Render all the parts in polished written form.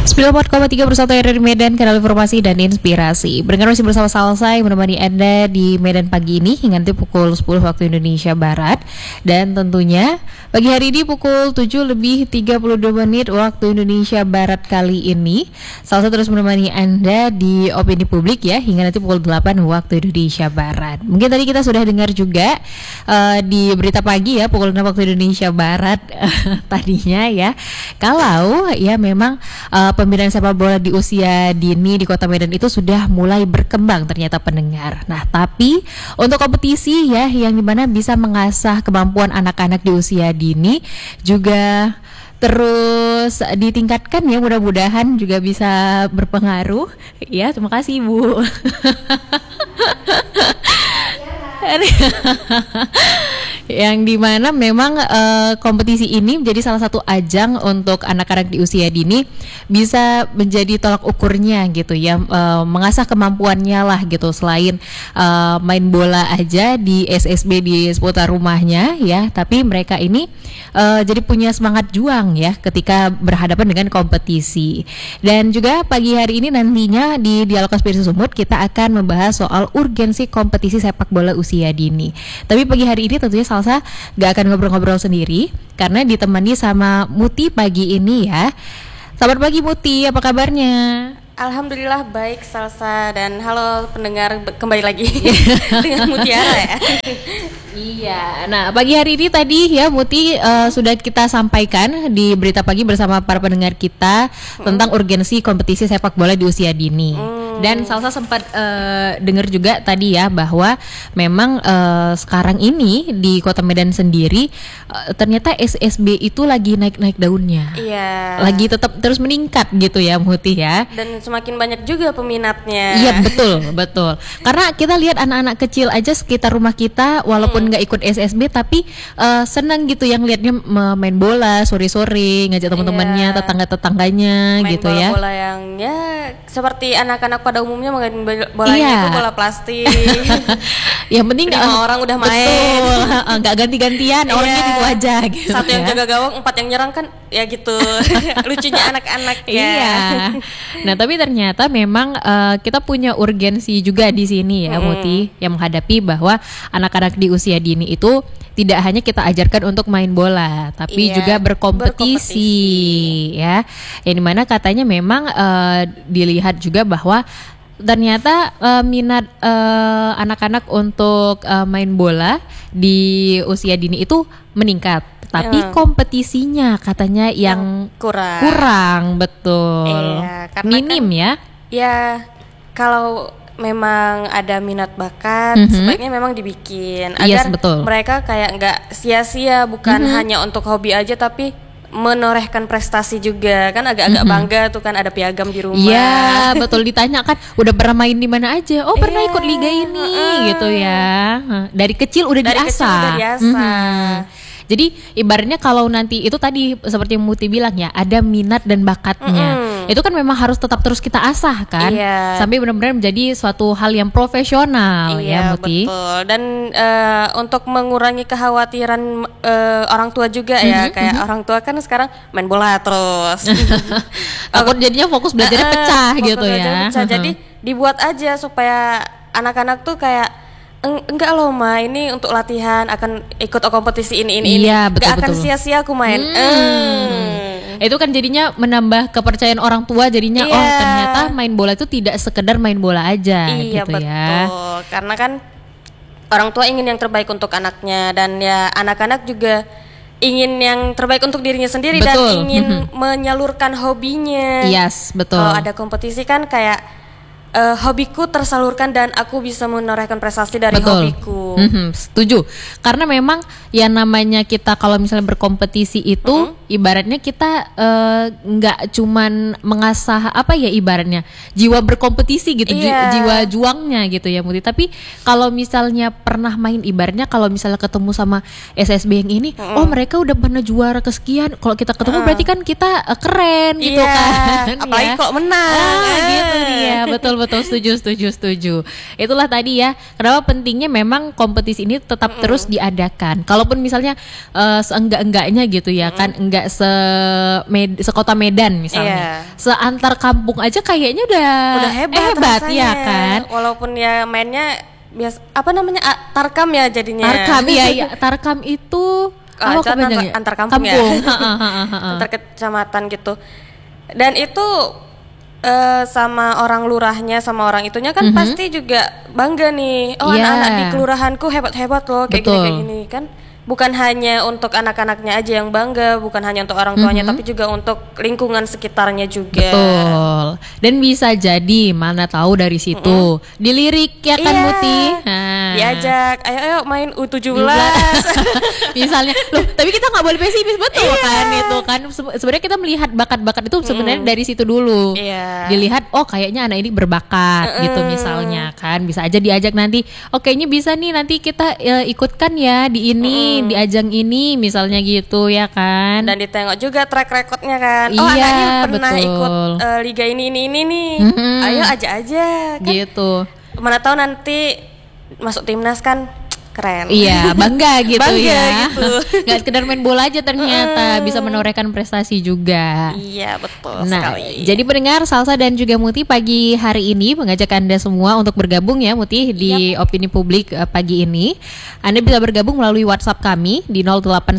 94,3 dari Medan, kanal informasi dan inspirasi. Berdengar masih bersama Salsa yang menemani Anda di Medan pagi ini hingga nanti pukul 10 waktu Indonesia Barat. Dan tentunya pagi hari ini pukul 7:32 waktu Indonesia Barat kali ini Salsa terus menemani Anda di Opini Publik ya hingga nanti pukul 8 waktu Indonesia Barat. Mungkin tadi kita sudah dengar juga di berita pagi ya pukul 6 waktu Indonesia Barat tadinya ya. Kalau ya memang pembinaan sepak bola di usia dini di Kota Medan itu sudah mulai berkembang ternyata pendengar. Nah, tapi untuk kompetisi ya yang dimana bisa mengasah kemampuan anak-anak di usia dini juga terus ditingkatkan ya, mudah-mudahan juga bisa berpengaruh ya. Terima kasih Bu. Yang dimana memang kompetisi ini menjadi salah satu ajang untuk anak-anak di usia dini bisa menjadi tolak ukurnya gitu ya, mengasah kemampuannya lah gitu, selain main bola aja di SSB di seputar rumahnya ya, tapi mereka ini jadi punya semangat juang ya ketika berhadapan dengan kompetisi. Dan juga pagi hari ini nantinya di Dialog Konspirasi Sumut kita akan membahas soal urgensi kompetisi sepak bola usia dini. Tapi pagi hari ini tentunya Salsa gak akan ngobrol-ngobrol sendiri karena ditemani sama Muti pagi ini ya. Selamat pagi Muti, apa kabarnya? Alhamdulillah baik Salsa, dan halo pendengar, kembali lagi dengan Mutiara ya. Iya, nah pagi hari ini tadi ya Muti sudah kita sampaikan di berita pagi bersama para pendengar kita tentang urgensi kompetisi sepak bola di usia dini. Dan Salsa sempat dengar juga tadi ya bahwa memang sekarang ini di Kota Medan sendiri ternyata SSB itu lagi naik-naik daunnya. Iya. Lagi tetap terus meningkat gitu ya Muti ya. Dan semakin banyak juga peminatnya. Iya betul. Karena kita lihat anak-anak kecil aja sekitar rumah kita walaupun nggak ikut SSB tapi senang gitu yang lihatnya main bola sore-sore, ngajak teman-temannya, tetangga-tetangganya main gitu ya. Bola yang ya seperti anak-anak pada umumnya main bolanya itu bola plastik. Yang penting 5 orang udah main. Betul, nggak ganti-gantian, orangnya itu aja gitu. Satu yang jaga gawang, 4 yang nyerang kan ya gitu. Lucunya anak-anak ya. Iya. Nah, tapi ternyata memang kita punya urgensi juga di sini ya Muti, yang menghadapi bahwa anak-anak di usia dini itu tidak hanya kita ajarkan untuk main bola, tapi juga berkompetisi ya. Yang dimana katanya memang dilihat juga bahwa ternyata minat anak-anak untuk main bola di usia dini itu meningkat, tapi kompetisinya katanya yang kurang betul. Minim kan, ya. Ya, kalau memang ada minat bakat, sebaiknya memang dibikin agar mereka kayak nggak sia-sia, bukan hanya untuk hobi aja tapi menorehkan prestasi juga. Kan agak-agak bangga tuh kan ada piagam di rumah. Iya, betul, ditanya kan udah pernah main di mana aja. Oh, pernah ikut liga ini gitu ya. Dari kecil udah diasah. Jadi ibaratnya kalau nanti itu tadi seperti yang Muti bilang ya, ada minat dan bakatnya. Itu kan memang harus tetap terus kita asah kan, sampai benar-benar menjadi suatu hal yang profesional ya Muti. Betul. Dan untuk mengurangi kekhawatiran orang tua juga ya, kayak orang tua kan sekarang main bola terus. Takut jadinya fokus belajarnya pecah gitu ya. Jadi dibuat aja supaya anak-anak tuh kayak enggak loh Ma, ini untuk latihan, akan ikut kompetisi ini. Iya, betul, gak akan sia-sia aku main. Itu kan jadinya menambah kepercayaan orang tua, jadinya oh ternyata main bola itu tidak sekedar main bola aja gitu betul. Ya. Karena kan orang tua ingin yang terbaik untuk anaknya, dan ya anak-anak juga ingin yang terbaik untuk dirinya sendiri, dan ingin menyalurkan hobinya. Yes, betul. Kalau ada kompetisi kan kayak hobiku tersalurkan dan aku bisa menorehkan prestasi dari hobiku. Setuju. Karena memang yang namanya kita kalau misalnya berkompetisi itu ibaratnya kita nggak cuman mengasah apa ya, ibaratnya jiwa berkompetisi gitu, jiwa juangnya gitu ya Muti. Tapi kalau misalnya pernah main, ibaratnya kalau misalnya ketemu sama SSB yang ini, oh mereka udah pernah juara kesekian, kalau kita ketemu berarti kan kita keren gitu kan. Apalagi kok menang. Gitu dia, betul. betul, setuju. Itulah tadi ya, kenapa pentingnya memang kompetisi ini tetap terus diadakan. Kalaupun misalnya seenggak-enggaknya gitu ya kan, enggak sekota Medan misalnya, seantar kampung aja kayaknya udah hebat ya kan. Walaupun ya mainnya biasa, apa namanya, tarkam ya jadinya. Tarkam ya, tarkam itu antar kampung ya. Antar kecamatan gitu. Dan itu sama orang lurahnya, sama orang itunya kan pasti juga bangga nih. Oh, anak-anak di kelurahanku hebat-hebat loh, kayak gini kan. Bukan hanya untuk anak-anaknya aja yang bangga, bukan hanya untuk orang tuanya, tapi juga untuk lingkungan sekitarnya juga. Betul. Dan bisa jadi, mana tahu dari situ dilirik ya kan, Muti. Diajak, ayo main U17. Misalnya, loh, tapi kita nggak boleh pesimis, betul kan itu kan. Sebenarnya kita melihat bakat-bakat itu sebenarnya dari situ dulu. Dilihat, oh kayaknya anak ini berbakat gitu misalnya kan. Bisa aja diajak nanti, oh kayaknya bisa nih nanti kita ikutkan ya di ini. Di ajang ini misalnya gitu ya kan. Dan ditengok juga track recordnya kan. Oh, anaknya pernah ikut liga ini nih. Ayo aja kan. Gitu. Mana tahu nanti masuk timnas kan, keren. Iya, bangga gitu. Bangga gitu. Gak sekedar main bola aja ternyata bisa menorehkan prestasi juga. Iya, betul sekali. Jadi pendengar Salsa dan juga Muti pagi hari ini mengajak Anda semua untuk bergabung ya Muti di Opini Publik pagi ini. Anda bisa bergabung melalui WhatsApp kami di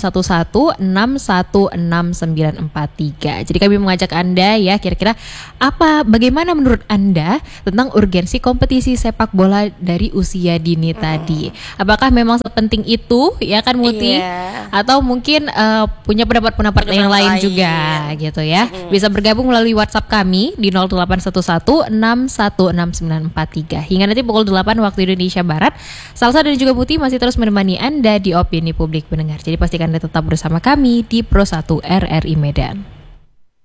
0811616943. Jadi kami mengajak Anda ya, kira-kira bagaimana menurut Anda tentang urgensi kompetisi sepak bola dari usia dini tadi? Apakah memang sepenting itu ya kan Muti? Atau mungkin punya pendapat-pendapat yang lain juga gitu ya. Bisa bergabung melalui WhatsApp kami di 0811616943. Hingga nanti pukul 8 waktu Indonesia Barat, Salsa dan juga Muti masih terus menemani Anda di Opini Publik pendengar. Jadi pastikan Anda tetap bersama kami di Pro 1 RRI Medan.